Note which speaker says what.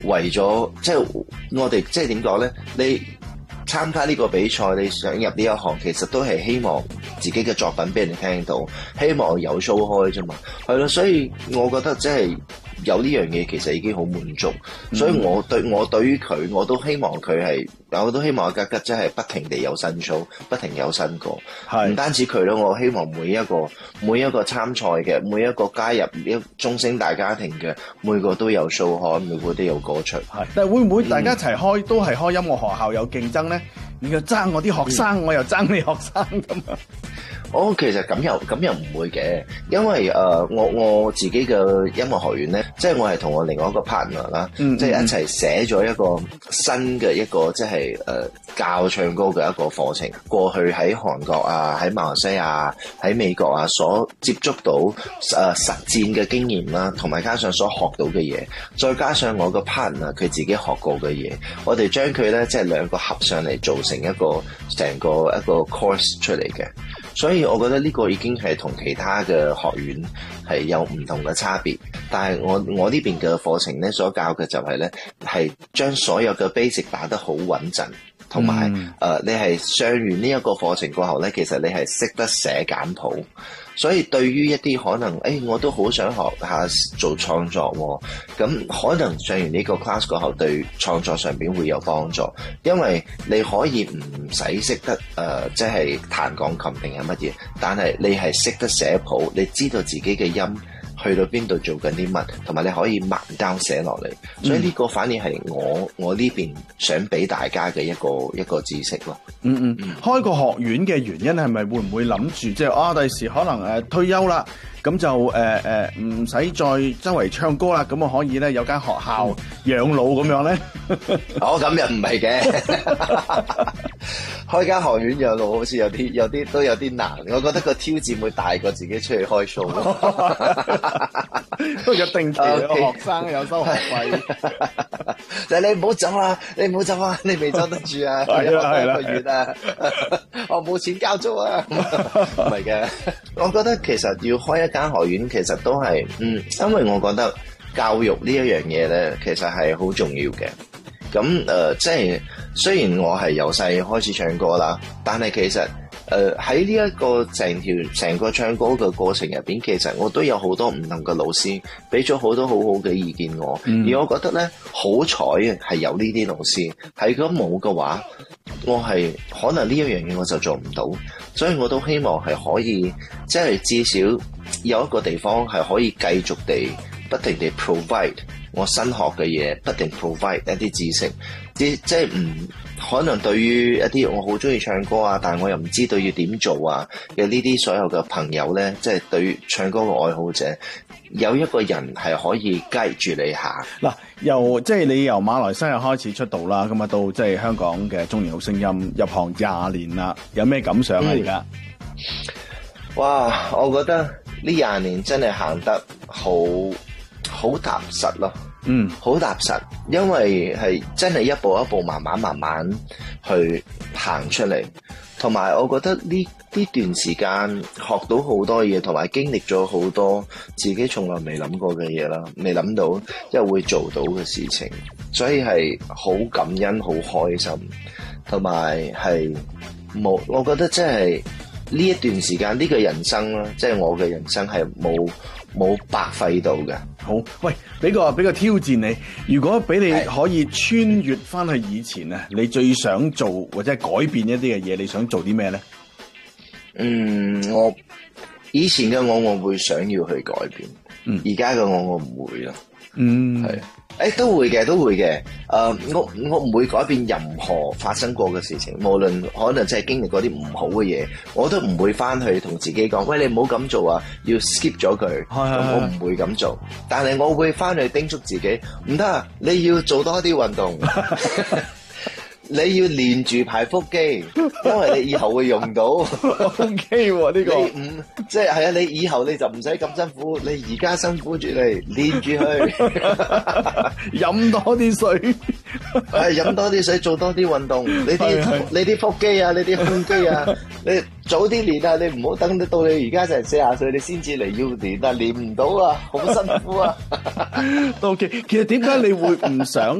Speaker 1: 為咗即係我哋即係點講咧？你參加呢個比賽，你想入呢一行，其實都係希望自己嘅作品俾人聽到，希望有 show 開啫嘛。係咯，所以我覺得即係有呢樣嘢，其實已經好滿足。所以我對於佢，我都希望佢係，我都希望阿吉吉真係不停地有新 show，不停有新歌。唔單止佢咯，我希望每一個參賽嘅，每一個加入中星大家庭嘅，每個都有 show 開，每個都有歌出。
Speaker 2: 係，但係會唔會大家一齊開，都係開音樂學校有競爭咧？你又爭我啲學生，我又爭你學生咁啊？
Speaker 1: 其實咁又唔會嘅，因為我自己嘅音樂學院咧，即係我係同我另外一個 partner 啦，即係一齊寫咗一個新嘅一個即係教唱歌嘅一個課程。過去喺韓國啊、喺馬來西亞、喺美國啊所接觸到實戰嘅經驗啦，同埋加上所學到嘅嘢，再加上我個 partner 佢自己學過嘅嘢，我哋將佢咧即係兩個合上嚟做成一個成個一個 course 出嚟嘅。所以我覺得呢個已經係同其他嘅學院係有唔同嘅差別，但係我呢邊嘅課程咧所教嘅就係咧係將所有嘅 basic 打得好穩陣，同埋你係上完呢一個課程過後咧，其實你係識得寫簡譜。所以對於一啲可能我都好想學下做創作喎，咁可能上完呢個 class 過後對創作上邊會有幫助，因為你可以唔使識得即係彈鋼琴定係乜嘢，但係你係識得寫譜，你知道自己嘅音去到邊度做緊啲乜，同埋你可以 mark down 寫落嚟，所以呢個反而係我呢邊想俾大家嘅一個知識咯。
Speaker 2: 開個學院嘅原因係咪會唔會諗住即係第時可能退休啦，咁就唔使再周圍唱歌啦，咁我可以咧有間學校養老咁樣咧？
Speaker 1: 咁又唔係嘅。開間學院養老好似有啲難，我覺得個挑戰會大過自己出去開 show
Speaker 2: 都有定期嘅學生有收學費。
Speaker 1: 但係你唔好走啊！你唔好走啊！你未走得住啊！
Speaker 2: 係啦，
Speaker 1: 一個月啊！我冇錢交租啊！唔係嘅，我覺得其實要開一間學院，其實都係因為我覺得教育呢一樣嘢咧，其實係好重要嘅。咁即係雖然我係由細開始唱歌啦，但係其實喺呢一個成個唱歌嘅過程入邊，其實我都有好多唔同嘅老師俾咗好多好好嘅意見我，而我覺得咧好彩係有呢啲老師，係如果冇嘅話，我係可能呢一樣嘢我就做唔到，所以我都希望係可以即係至少有一個地方係可以繼續地不停地 provide 我新學嘅嘢，不停 provide 一啲知識，即係可能對於一啲我好中意唱歌啊，但係我又唔知道要點做啊嘅呢啲所有嘅朋友咧，即係對於唱歌嘅愛好者，有一個人係可以 guide 住你下。
Speaker 2: 嗱，即係你由馬來西亞開始出道啦，咁啊到即係香港嘅中年好聲音入行20年啦，有咩感想啊？而家
Speaker 1: 哇，我覺得呢20年真係行得好踏實咯，好踏實，因為係真係一步一步慢慢去行出嚟，同埋我覺得呢段時間學到好多嘢，同埋經歷咗好多自己從來未諗過嘅嘢啦，未諗到即係會做到嘅事情，所以係好感恩、好開心，同埋係我覺得即係呢一段時間呢個人生啦，即係我嘅人生係冇白費到嘅。
Speaker 2: 好，喂，俾個挑戰你，如果俾你可以穿越翻去以前啊，你最想做或者改變一啲嘅嘢，你想做啲咩咧？
Speaker 1: 我以前嘅我會想要去改變，而家嘅我唔會咯。係，都會嘅。我唔會改變任何發生過嘅事情，無論可能真係經歷過啲唔好嘅嘢，我都唔會翻去同自己講，喂，你唔好咁做啊，要 skip 咗佢。我唔會咁做，但係我會翻去叮囑自己，唔得啊，你要做多啲運動。 你要練住排腹肌，因為你以後會用到。
Speaker 2: OK 喎，呢個
Speaker 1: 你唔即係係啊！你以後你就唔使咁辛苦，你而家辛苦住嚟練住去，
Speaker 2: 飲多啲水，
Speaker 1: 係飲多啲水，做多啲運動。你啲腹肌啊，你啲胸肌啊，你早啲練啊！你唔好等到你而家成40歲，你先至嚟要練啊，練唔到啊，好辛苦啊。
Speaker 2: OK，其實點解你會唔想